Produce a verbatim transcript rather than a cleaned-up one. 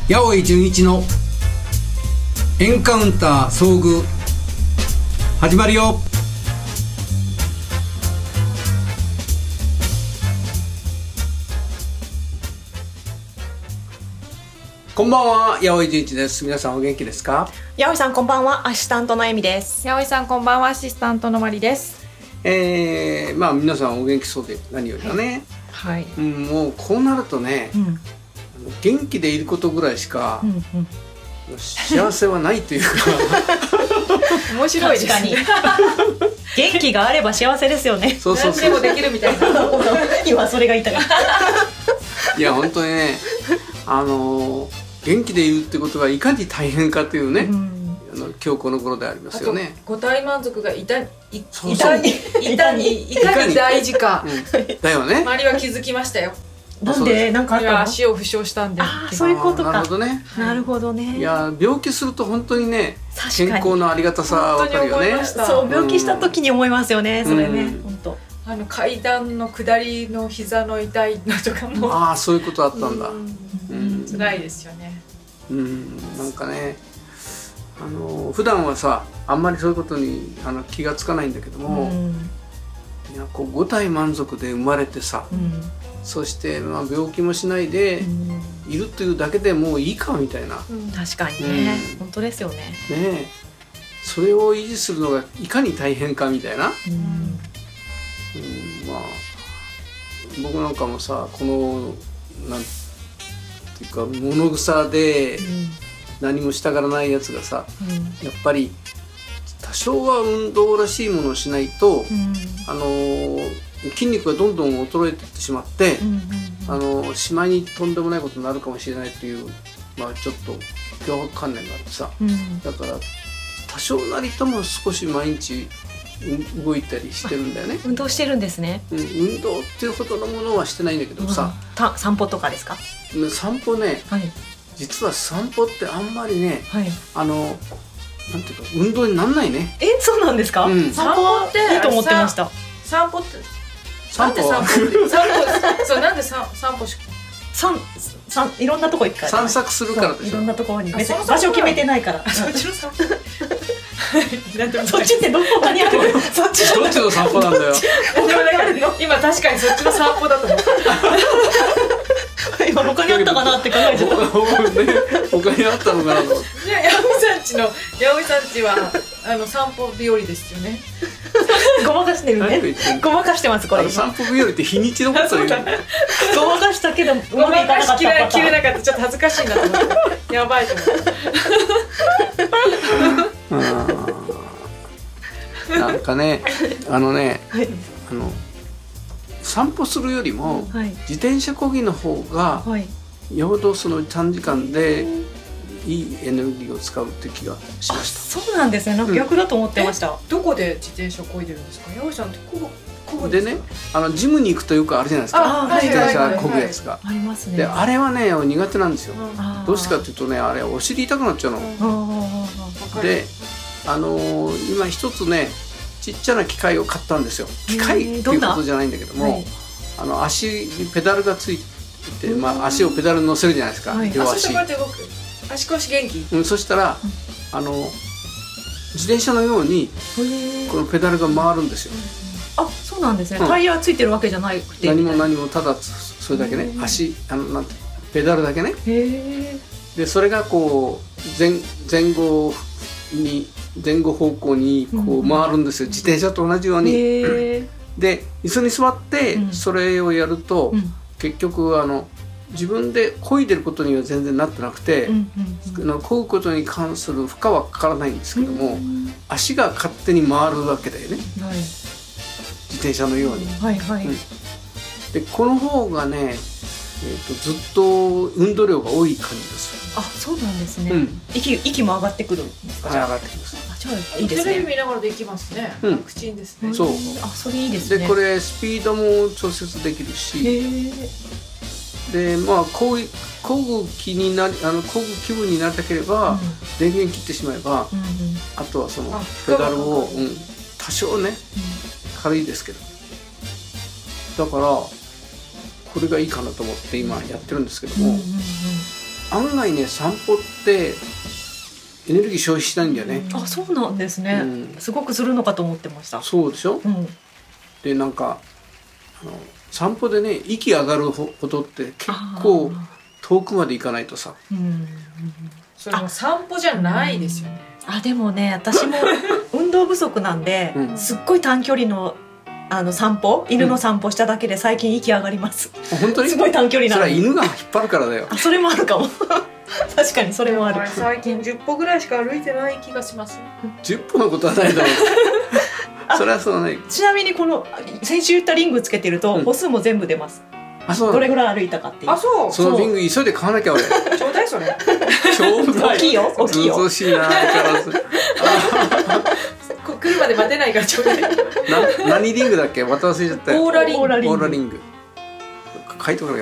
八尾純一のエンカウンター遭遇始まるよ。こんばんは、八尾純一です。皆さんお元気ですか？ 八尾さんこんばんは、アシスタントのえみです。 八尾さんこんばんは、アシスタントのまりです。 えー、まあ皆さんお元気そうで何よりだね。 はい、 うん、もうこうなるとね、うん、元気でいることぐらいしか、うんうん、幸せはないというか面白いですね。元気があれば幸せですよね。 そうそうそう、 何でもできるみたいな今それが言いたかった。 いや本当にね、あの元気でいるってことがいかに大変かというね、うん、あの今日この頃でありますよね。 五体満足がいたいいたにいたにいかに大事か、うん、 だよね。 周りは気づきましたよ。 なんでなんかあったの？ 足を負傷したんで。 あ、そういうことか。 なるほどね。 なるほどね。 いや病気すると本当にね、健康のありがたさわかるよね。 そう病気した時に思いますよね。それね、本当。 あの階段の下りの膝の痛いのとかも。 ああ、そういうことあったんだ。 辛いですよね。 うん、なんかね、あの普段はさあんまりそういうことにあの気がつかないんだけども、うん、いやこう五体満足で生まれてさ、うん、そして、まあ、病気もしないでいるというだけでもういいかみたいな、 うん、確かにね、うん、本当ですよね。 ねえ、それを維持するのがいかに大変かみたいな、うんうん、まあ僕なんかもさこのなんっていうか物臭で何もしたがらないやつがさ、うん、やっぱり多少は運動らしいものをしないと、うん、あの筋肉がどんどん衰えていってしまって、うんうんうん、あのしまいにとんでもないことになるかもしれないという、まあ、ちょっと強迫観念があってさ、うん、だから多少なりとも少し毎日動いたりしてるんだよね。 運動してるんですね。 うん、運動っていうほどのものはしてないんだけどさ、 うん、た散歩とかですか？ 散歩ね、はい、実は散歩ってあんまりね、はい、あのなんていうか運動になんないね。 え、そうなんですか？うん、 散歩っていいと思ってました。 散歩って散歩散歩散歩そうなんで散歩し散散いろんなとこ行くから、 散策するからでしょ。 いろんなところに場所決めてないから。 そっちの散歩そっちってどこにあるの？そっちどっちの散歩なんだよ。 今確かにそっちの散歩だと思った。 今他にあったかなって考えちゃった。 他にあったのかなと。 いや、八尾さんちの八尾さんちはあの散歩日和ですよね。 ごまかしてるね。ごまかしてますこれ。 散歩日和って日にちのこと言う。 ごまかしたけどごまかしきれきれなかった。ちょっと恥ずかしいなと思って。やばいと思って。 なんかね、あのね、はい、あの散歩するよりも、はい、自転車漕ぎの方が、はい、よほどその短時間でいいエネルギーを使うって気がしました。 そうなんですね。なんか逆だと思ってました。 うん、どこで自転車漕いでるんですか？八尾さんってこうでね、あのジムに行くとよくあるじゃないですか。自転車漕ぐやつが。 ありますね。 で、あれはね苦手なんですよ。どうしてかっていうとね、あれお尻痛くなっちゃうの。で、あのー、今一つねちっちゃな機械を買ったんですよ。機械っていうことじゃないんだけども、はい、あの足にペダルがついて、まあ、足をペダルに乗せるじゃないですか、はい、両足。 足動く。足腰元気。 うん、そしたら、うん、あの自転車のようにこのペダルが回るんですよ。 あ、そうなんですね。うん、タイヤついてるわけじゃなくて。 何も何もただそれだけね、足あのなんてペダルだけね。へでそれがこう 前, 前後に前後方向にこう回るんですよ、うん、自転車と同じように。で椅子に座ってそれをやると、うん、結局あの自分で漕いでることには全然なってなくて、うんうんうん、漕ぐことに関する負荷はかからないんですけども、うん、足が勝手に回るわけだよね、はい、自転車のように、はいはい、うん、でこの方がね、えーと、ずっと運動量が多い感じです。 あ、そうなんですね、うん、息, 息も上がってくるんですか？ はい、上がってきます。 あ、じゃあいいですね。 テレビ見ながらできますね、うん、口ですね。 そう、 あ、それいいですね。 でこれスピードも調節できるし、でまあこう漕ぐ気になりあの漕ぐ気分になりたければ、うん、電源切ってしまえば、うんうん、あとはそのペダルを、うん、多少ね、うん、軽いですけど、だからこれがいいかなと思って今やってるんですけども、うんうんうん、 案外ね散歩ってエネルギー消費しないんだよね。 あ、そうなんですね、うん、すごくするのかと思ってました。 そうでしょ、うん、でなんかあの散歩でね息上がることって結構遠くまで行かないとさ、うん、 それも散歩じゃないですよね。 あ、でもね私も運動不足なんで、うん、すっごい短距離のあの散歩、犬の散歩しただけで最近息上がります、うん、 本当にすごい短距離なのに。 それは犬が引っ張るからだよ。 あ、それもあるかも確かにそれもある。 最近じゅっぽぐらいしか歩いてない気がします。 じゅっぽのことはないだろうそれはそうない。 ちなみにこの先週言ったリングつけてると、うん、歩数も全部出ます。あ、そう。どれぐらい歩いたかっていう。 あ、そう。 そのリング急いで買わなきゃ俺。 ちょうだいそれ。 ちょうだい。 大きいよ、大きいよ。 涼しいな相変わらず。 来るまで待てないからちょうだい。な何リングだっけ？また忘れちゃったよ。 オーラリング。 オーラリング。書いとかなきゃ。